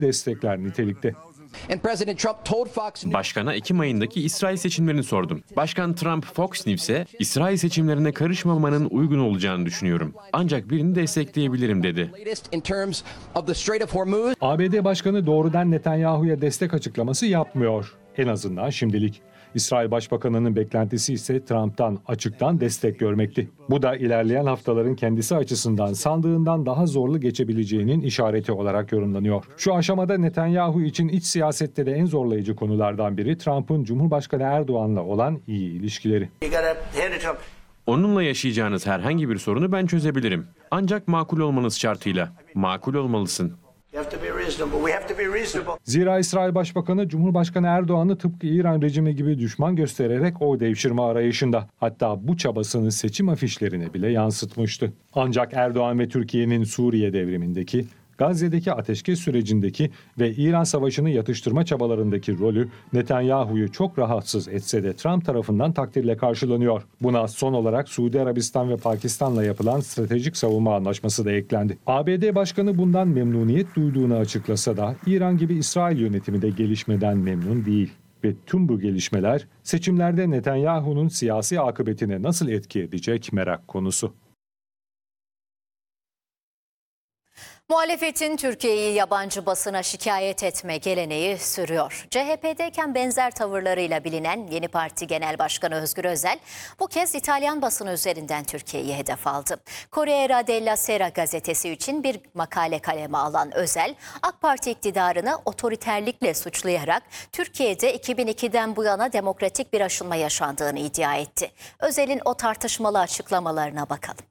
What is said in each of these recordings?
destekler nitelikte. Başkana Ekim ayındaki İsrail seçimlerini sordum. Başkan Trump Fox News'e İsrail seçimlerine karışmamanın uygun olacağını düşünüyorum. Ancak birini destekleyebilirim dedi. ABD Başkanı doğrudan Netanyahu'ya destek açıklaması yapmıyor. En azından şimdilik. İsrail Başbakanı'nın beklentisi ise Trump'tan açıktan destek görmekti. Bu da ilerleyen haftaların kendisi açısından sandığından daha zorlu geçebileceğinin işareti olarak yorumlanıyor. Şu aşamada Netanyahu için iç siyasette de en zorlayıcı konulardan biri Trump'ın Cumhurbaşkanı Erdoğan'la olan iyi ilişkileri. Onunla yaşayacağınız herhangi bir sorunu ben çözebilirim. Ancak makul olmanız şartıyla. Makul olmalısın. Zira İsrail Başbakanı Cumhurbaşkanı Erdoğan'ı tıpkı İran rejimi gibi düşman göstererek oy devşirme arayışında. Hatta bu çabasını seçim afişlerine bile yansıtmıştı. Ancak Erdoğan ve Türkiye'nin Suriye devrimindeki, Gazze'deki ateşkes sürecindeki ve İran savaşını yatıştırma çabalarındaki rolü Netanyahu'yu çok rahatsız etse de Trump tarafından takdirle karşılanıyor. Buna son olarak Suudi Arabistan ve Pakistan'la yapılan stratejik savunma anlaşması da eklendi. ABD Başkanı bundan memnuniyet duyduğunu açıklasa da İran gibi İsrail yönetimi de gelişmeden memnun değil. Ve tüm bu gelişmeler seçimlerde Netanyahu'nun siyasi akıbetine nasıl etki edecek merak konusu. Muhalefetin Türkiye'yi yabancı basına şikayet etme geleneği sürüyor. CHP'deyken benzer tavırlarıyla bilinen Yeni Parti Genel Başkanı Özgür Özel bu kez İtalyan basını üzerinden Türkiye'yi hedef aldı. Corriere della Sera gazetesi için bir makale kaleme alan Özel, AK Parti iktidarını otoriterlikle suçlayarak Türkiye'de 2002'den bu yana demokratik bir aşınma yaşandığını iddia etti. Özel'in o tartışmalı açıklamalarına bakalım.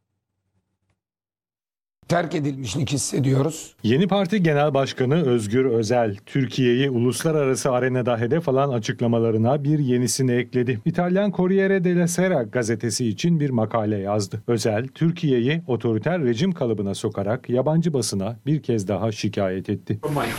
Terk edilmişlik hissediyoruz. Yeni Parti Genel Başkanı Özgür Özel, Türkiye'yi uluslararası arenada hedef alan açıklamalarına bir yenisini ekledi. İtalyan Corriere della Sera gazetesi için bir makale yazdı. Özel, Türkiye'yi otoriter rejim kalıbına sokarak yabancı basına bir kez daha şikayet etti.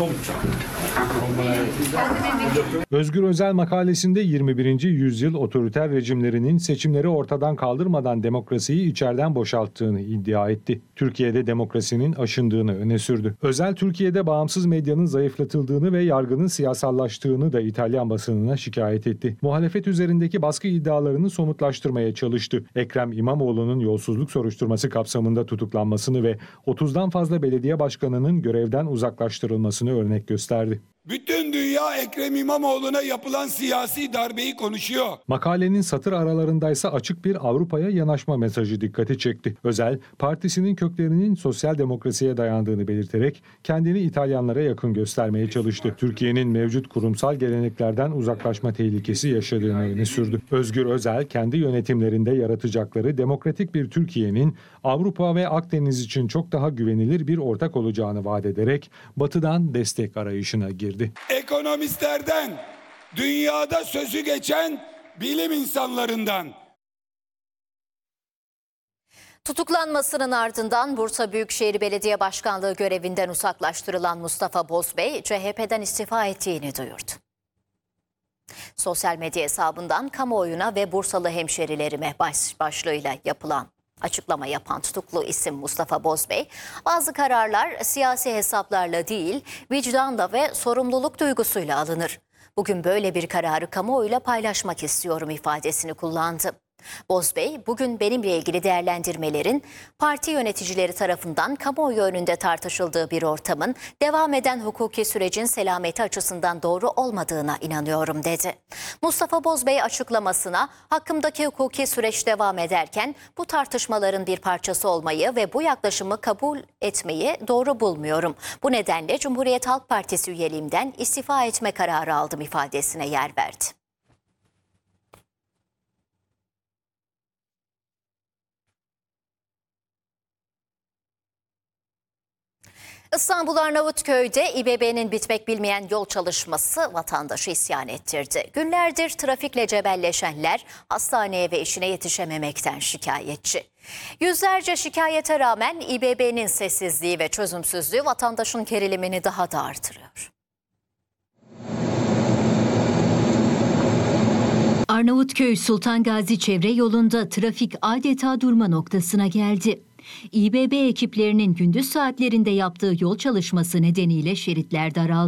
Özgür Özel makalesinde 21. yüzyıl otoriter rejimlerinin seçimleri ortadan kaldırmadan demokrasiyi içeriden boşalttığını iddia etti. Türkiye'de demokrasinin aşındığını öne sürdü. Özel, Türkiye'de bağımsız medyanın zayıflatıldığını ve yargının siyasallaştığını da İtalyan basınına şikayet etti. Muhalefet üzerindeki baskı iddialarını somutlaştırmaya çalıştı. Ekrem İmamoğlu'nun yolsuzluk soruşturması kapsamında tutuklanmasını ve 30'dan fazla belediye başkanının görevden uzaklaştırılmasını örnek gösterdi. Bütün dünya Ekrem İmamoğlu'na yapılan siyasi darbeyi konuşuyor. Makalenin satır aralarındaysa açık bir Avrupa'ya yanaşma mesajı dikkati çekti. Özel, partisinin köklerinin sosyal demokrasiye dayandığını belirterek kendini İtalyanlara yakın göstermeye çalıştı. Türkiye'nin mevcut kurumsal geleneklerden uzaklaşma tehlikesi yaşadığını öne sürdü. Özgür Özel, kendi yönetimlerinde yaratacakları demokratik bir Türkiye'nin Avrupa ve Akdeniz için çok daha güvenilir bir ortak olacağını vaat ederek Batı'dan destek arayışına girdi. Ekonomistlerden, dünyada sözü geçen bilim insanlarından. Tutuklanmasının ardından Bursa Büyükşehir Belediye Başkanlığı görevinden uzaklaştırılan Mustafa Bozbey, CHP'den istifa ettiğini duyurdu. Sosyal medya hesabından kamuoyuna ve Bursalı hemşerilerime başlığıyla açıklama yapan tutuklu isim Mustafa Bozbey, bazı kararlar siyasi hesaplarla değil, vicdanla ve sorumluluk duygusuyla alınır. Bugün böyle bir kararı kamuoyuyla paylaşmak istiyorum ifadesini kullandı. Bozbey, bugün benimle ilgili değerlendirmelerin parti yöneticileri tarafından kamuoyu önünde tartışıldığı bir ortamın devam eden hukuki sürecin selameti açısından doğru olmadığına inanıyorum dedi. Mustafa Bozbey açıklamasına hakkımdaki hukuki süreç devam ederken bu tartışmaların bir parçası olmayı ve bu yaklaşımı kabul etmeyi doğru bulmuyorum. Bu nedenle Cumhuriyet Halk Partisi üyeliğimden istifa etme kararı aldım ifadesine yer verdi. İstanbul Arnavutköy'de İBB'nin bitmek bilmeyen yol çalışması vatandaşı isyan ettirdi. Günlerdir trafikle cebelleşenler hastaneye ve işine yetişememekten şikayetçi. Yüzlerce şikayete rağmen İBB'nin sessizliği ve çözümsüzlüğü vatandaşın gerilimini daha da artırıyor. Arnavutköy Sultan Gazi çevre yolunda trafik adeta durma noktasına geldi. İBB ekiplerinin gündüz saatlerinde yaptığı yol çalışması nedeniyle şeritler daraldı.